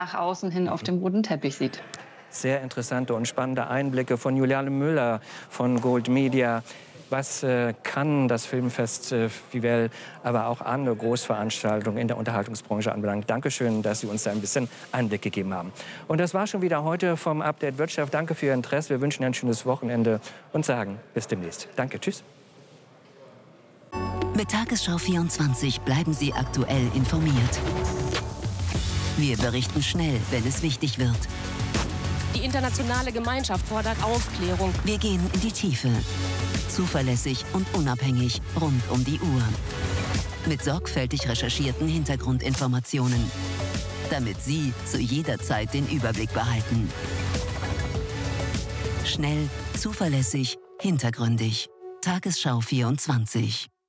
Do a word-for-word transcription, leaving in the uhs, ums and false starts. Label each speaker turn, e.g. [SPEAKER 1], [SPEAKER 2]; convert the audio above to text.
[SPEAKER 1] nach außen hin auf dem roten Teppich sieht.
[SPEAKER 2] Sehr interessante und spannende Einblicke von Juliane Müller von Gold Media. Was äh, kann das Filmfest äh, Fivelle, aber auch andere Großveranstaltungen in der Unterhaltungsbranche anbelangt? Dankeschön, dass Sie uns da ein bisschen Einblick gegeben haben. Und das war schon wieder heute vom Update Wirtschaft. Danke für Ihr Interesse. Wir wünschen Ihnen ein schönes Wochenende und sagen bis demnächst. Danke, tschüss.
[SPEAKER 3] Mit Tagesschau vierundzwanzig bleiben Sie aktuell informiert. Wir berichten schnell, wenn es wichtig wird.
[SPEAKER 4] Die internationale Gemeinschaft fordert Aufklärung.
[SPEAKER 3] Wir gehen in die Tiefe. Zuverlässig und unabhängig rund um die Uhr. Mit sorgfältig recherchierten Hintergrundinformationen. Damit Sie zu jeder Zeit den Überblick behalten. Schnell, zuverlässig, hintergründig. Tagesschau vierundzwanzig.